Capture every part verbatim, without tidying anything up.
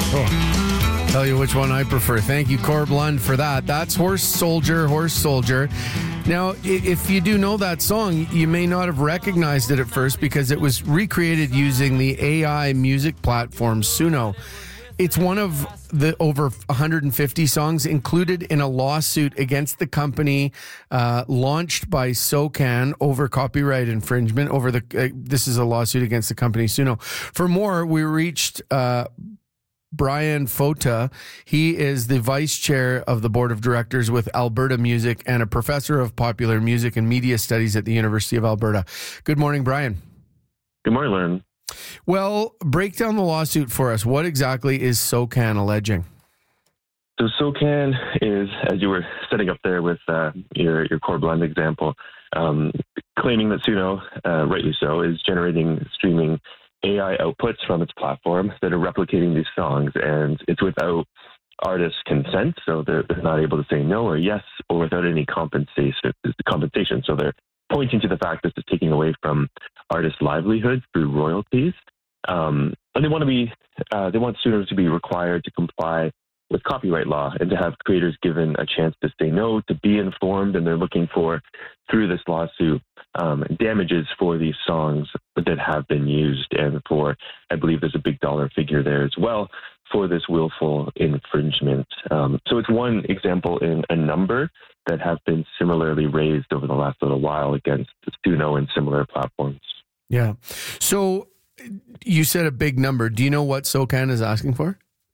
Oh, tell you which one I prefer. Thank you, Corb Lund, for that. That's Horse Soldier, Horse Soldier. Now, if you do know that song, you may not have recognized it at first because it was recreated using the A I music platform Suno. It's one of the over one hundred fifty songs included in a lawsuit against the company uh, launched by SOCAN over copyright infringement. Over the uh, this is a lawsuit against the company Suno. For more, we reached uh, Brian Fota. He is the vice chair of the board of directors with Alberta Music and a professor of popular music and media studies at the University of Alberta. Good morning, Brian. Good morning, Lauren. Well, break down the lawsuit for us. What exactly is SOCAN alleging? So SOCAN is, as you were setting up there with uh, your your Corb Lund example, um, claiming that Suno, uh, rightly so, is generating streaming A I outputs from its platform that are replicating these songs, and it's without artists' consent, so they're, they're not able to say no or yes, or without any compensation. Compensation. So they're pointing to the fact that it's taking away from artists' livelihoods through royalties, um, and they want to be, uh, they want Suno to be required to comply with copyright law and to have creators given a chance to say no, to be informed, and they're looking for, through this lawsuit, um, damages for these songs that have been used, and for, I believe there's a big dollar figure there as well, for this willful infringement. Um, so it's one example in a number that have been similarly raised over the last little while against Suno and similar platforms. Yeah. So you said a big number. Do you know what SOCAN is asking for?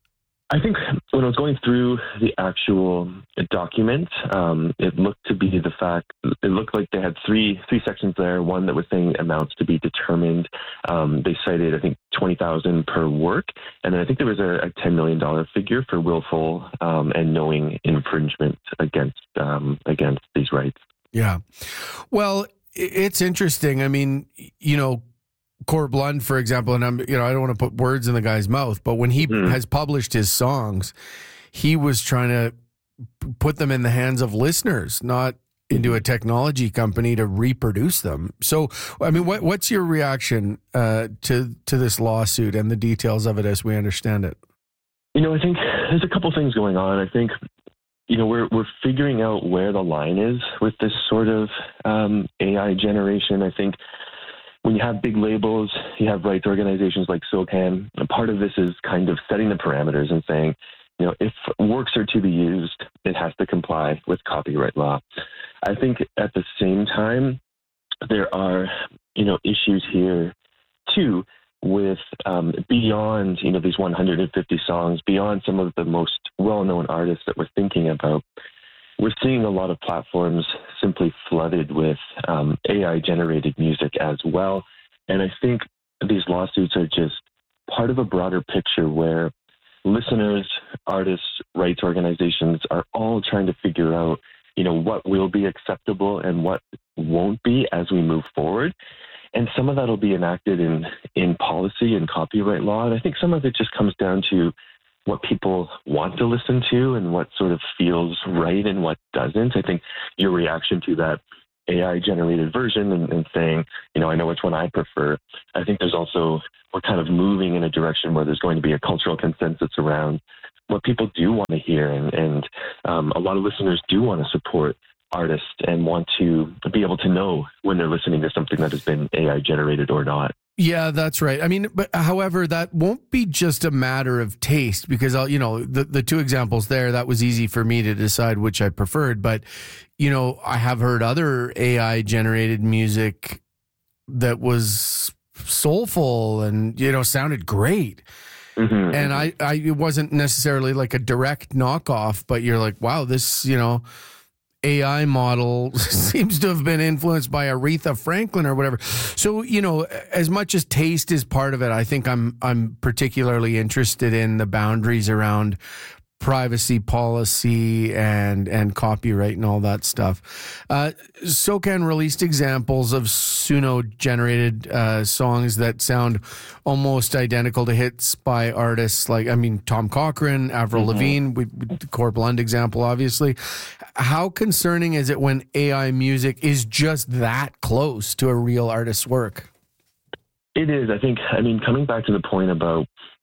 I think when I was going through the actual document, um, it looked to be the fact, it looked like they had three three sections there, one that was saying amounts to be determined. Um, they cited, I think, twenty thousand dollars per work. And then I think there was a, a ten million dollars figure for willful um, and knowing infringement against um, against these rights. Yeah. Well, it's interesting. I mean, you know, Corb Lund, for example, and I'm, you know, I don't want to put words in the guy's mouth, but when he mm. has published his songs, he was trying to put them in the hands of listeners, not into a technology company to reproduce them. So, I mean, what what's your reaction uh, to to this lawsuit and the details of it as we understand it? You know, I think there's a couple things going on. I think, you know, we're we're figuring out where the line is with this sort of um, A I generation. I think when you have big labels, you have rights organizations like SOCAN, and part of this is kind of setting the parameters and saying, you know, if works are to be used, it has to comply with copyright law. I think at the same time, there are, you know, issues here too with um, beyond, you know, these one hundred fifty songs, beyond some of the most well-known artists that we're thinking about. We're seeing a lot of platforms simply flooded with um, A I-generated music as well. And I think these lawsuits are just part of a broader picture where listeners, artists, rights organizations are all trying to figure out, you know, what will be acceptable and what won't be as we move forward. And some of that will be enacted in, in policy and copyright law. And I think some of it just comes down to what people want to listen to and what sort of feels right and what doesn't. I think your reaction to that A I-generated version and, and saying, you know, I know which one I prefer. I think there's also, we're kind of moving in a direction where there's going to be a cultural consensus around what people do want to hear. And, and um, a lot of listeners do want to support artists and want to be able to know when they're listening to something that has been A I-generated or not. Yeah, that's right. I mean, but however, that won't be just a matter of taste because, I'll, you know, the, the two examples there, that was easy for me to decide which I preferred. But, you know, I have heard other A I generated music that was soulful and, you know, sounded great. Mm-hmm. And I, I, it wasn't necessarily like a direct knockoff, but you're like, wow, this, you know, A I model seems to have been influenced by Aretha Franklin or whatever. So, you know, as much as taste is part of it, I think I'm I'm particularly interested in the boundaries around privacy policy and and copyright and all that stuff. Uh, SOCAN released examples of Suno-generated uh, songs that sound almost identical to hits by artists like, I mean, Tom Cochrane, Avril mm-hmm. Lavigne, we, the Corb Lund example, obviously. How concerning is it when A I music is just that close to a real artist's work? It is. I think, I mean, coming back to the point about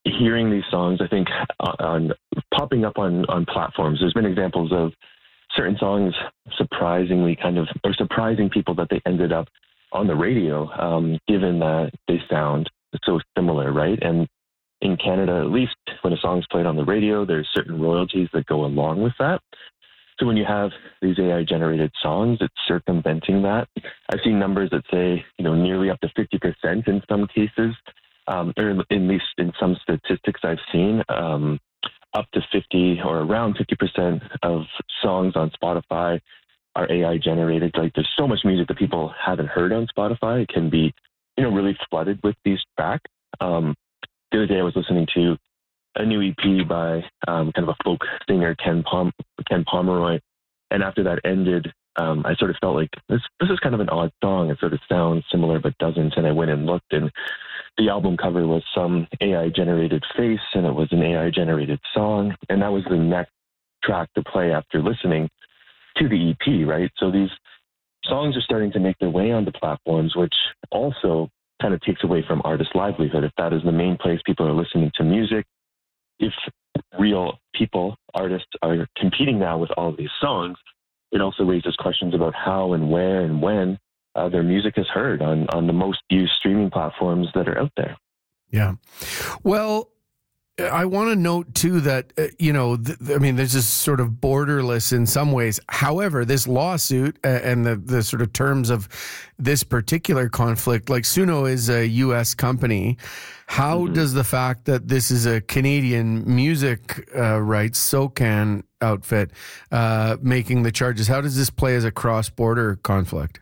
hearing these songs, I think, on popping up on, on platforms. There's been examples of certain songs surprisingly kind of, or surprising people that they ended up on the radio, um, given that they sound so similar, right? And in Canada, at least, when a song's played on the radio, there's certain royalties that go along with that. So when you have these A I-generated songs, it's circumventing that. I've seen numbers that say, you know, nearly up to fifty percent in some cases, um, or at least in some statistics I've seen, um, up to fifty or around fifty percent of songs on Spotify are A I-generated. Like, there's so much music that people haven't heard on Spotify. It can be, you know, really flooded with these tracks. Um, the other day I was listening to a new E P by um, kind of a folk singer, Ken Pom- Ken Pomeroy. And after that ended, um, I sort of felt like this this is kind of an odd song. It sort of sounds similar but doesn't. And I went and looked, and the album cover was some A I-generated face, and it was an A I-generated song. And that was the next track to play after listening to the E P, right? So these songs are starting to make their way onto platforms, which also kind of takes away from artists' livelihood. If that is the main place people are listening to music, if real people, artists, are competing now with all of these songs, it also raises questions about how and where and when uh, their music is heard on, on the most used streaming platforms that are out there. Yeah. Well, I want to note, too, that, uh, you know, th- I mean, there's this sort of borderless in some ways. However, this lawsuit uh, and the, the sort of terms of this particular conflict, like Suno is a U S company. How mm-hmm. does the fact that this is a Canadian music uh, rights, SOCAN outfit, uh, making the charges, how does this play as a cross-border conflict?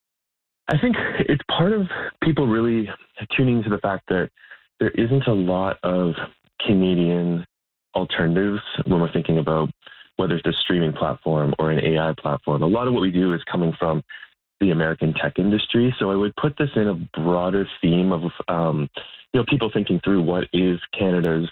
I think it's part of people really tuning to the fact that there isn't a lot of Canadian alternatives when we're thinking about whether it's a streaming platform or an A I platform. A lot of what we do is coming from the American tech industry. So I would put this in a broader theme of, um, you know, people thinking through what is Canada's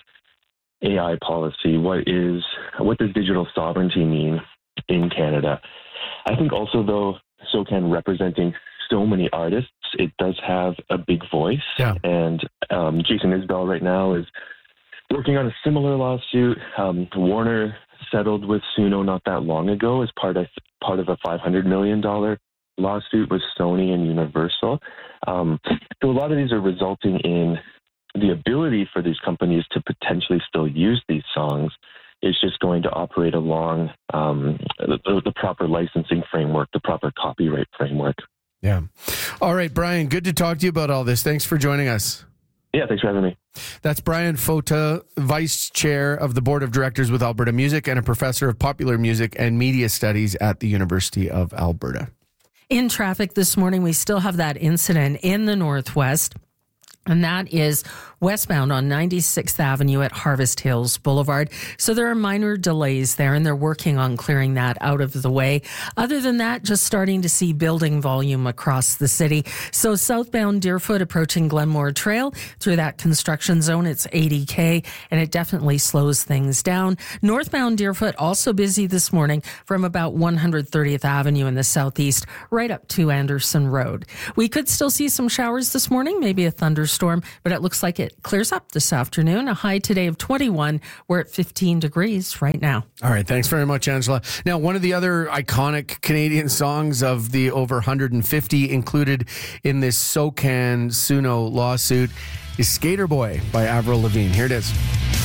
A I policy, what is, what does digital sovereignty mean in Canada? I think also, though, SOCAN representing so many artists, it does have a big voice. Yeah. And um, Jason Isbell right now is working on a similar lawsuit. Um, Warner settled with Suno not that long ago as part of part of a five hundred million dollars lawsuit with Sony and Universal. Um, so a lot of these are resulting in the ability for these companies to potentially still use these songs. It's just going to operate along um, the, the proper licensing framework, the proper copyright framework. Yeah. All right, Brian, good to talk to you about all this. Thanks for joining us. Yeah, thanks for having me. That's Brian Fota, Vice Chair of the Board of Directors with Alberta Music and a Professor of Popular Music and Media Studies at the University of Alberta. In traffic this morning, we still have that incident in the Northwest, and that is westbound on ninety-sixth Avenue at Harvest Hills Boulevard. So there are minor delays there, and they're working on clearing that out of the way. Other than that, just starting to see building volume across the city. So southbound Deerfoot approaching Glenmore Trail through that construction zone, it's eighty K, and it definitely slows things down. Northbound Deerfoot also busy this morning from about one hundred thirtieth Avenue in the southeast right up to Anderson Road. We could still see some showers this morning, maybe a thunderstorm, but it looks like it clears up this afternoon. A high today of twenty-one. We're at fifteen degrees right now. All right. Thanks very much, Angela. Now, one of the other iconic Canadian songs of the over one hundred fifty included in this SOCAN Suno lawsuit is Skater Boy by Avril Lavigne. Here it is.